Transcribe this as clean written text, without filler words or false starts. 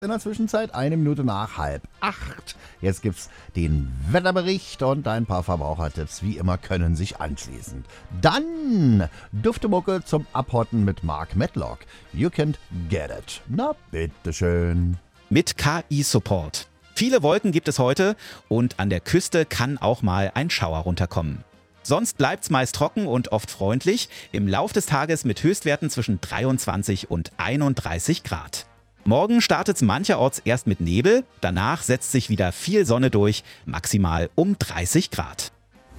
In der Zwischenzeit 1 Minute nach 7:30. Jetzt gibt's den Wetterbericht und ein paar Verbrauchertipps, wie immer, können sich anschließen. Dann Duftemucke zum Abhotten mit Mark Medlock. You can't get it. Na, bitteschön. Mit KI-Support. Viele Wolken gibt es heute und an der Küste kann auch mal ein Schauer runterkommen. Sonst bleibt's meist trocken und oft freundlich, im Lauf des Tages mit Höchstwerten zwischen 23 und 31 Grad. Morgen startet's mancherorts erst mit Nebel, danach setzt sich wieder viel Sonne durch, maximal um 30 Grad.